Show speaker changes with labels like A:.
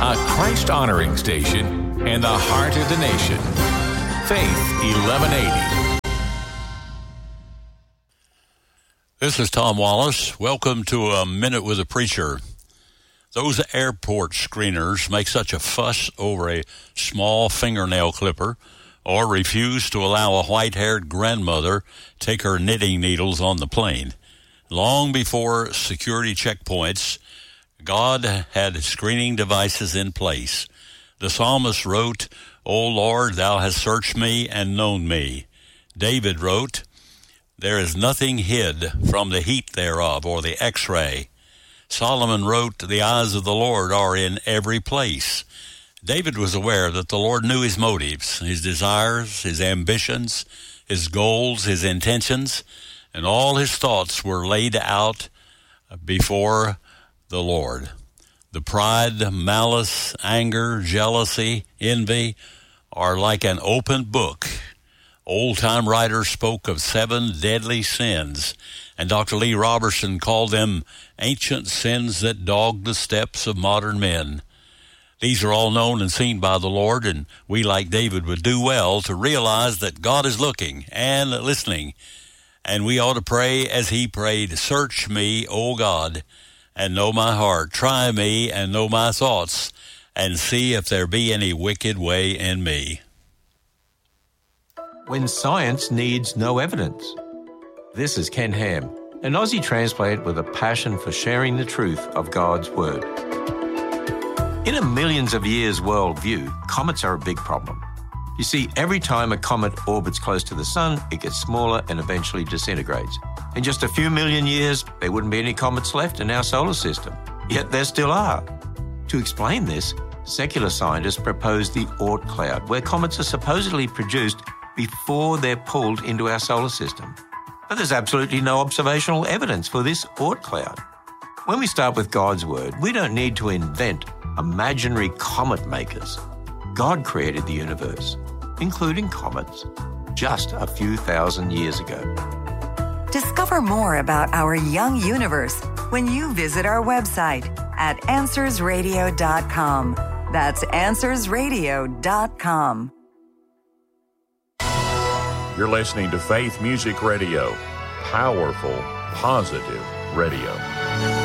A: a Christ-honoring station in the heart of the nation. Faith 1180.
B: This is Tom Wallace. Welcome to A Minute with a Preacher. Those airport screeners make such a fuss over a small fingernail clipper or refuse to allow a white-haired grandmother take her knitting needles on the plane. Long before security checkpoints, God had screening devices in place. The psalmist wrote, "O Lord, thou hast searched me and known me." David wrote, "There is nothing hid from the heat thereof," or the X-ray. Solomon wrote, "The eyes of the Lord are in every place." David was aware that the Lord knew his motives, his desires, his ambitions, his goals, his intentions, and all his thoughts were laid out before the Lord. The pride, malice, anger, jealousy, envy are like an open book. Old-time writers spoke of 7 deadly sins, and Dr. Lee Robertson called them ancient sins that dog the steps of modern men. These are all known and seen by the Lord, and we, like David, would do well to realize that God is looking and listening, and we ought to pray as he prayed, "Search me, O God, and know my heart. Try me and know my thoughts, and see if there be any wicked way in me."
C: When science needs no evidence. This is Ken Ham, an Aussie transplant with a passion for sharing the truth of God's Word. In a millions of years worldview, comets are a big problem. You see, every time a comet orbits close to the sun, it gets smaller and eventually disintegrates. In just a few million years, there wouldn't be any comets left in our solar system. Yet there still are. To explain this, secular scientists proposed the Oort cloud, where comets are supposedly produced before they're pulled into our solar system. But there's absolutely no observational evidence for this Oort cloud. When we start with God's Word, we don't need to invent imaginary comet makers. God created the universe, including comets, just a few thousand years ago.
D: Discover more about our young universe when you visit our website at AnswersRadio.com. That's AnswersRadio.com.
E: You're listening to Faith Music Radio. Powerful, positive radio.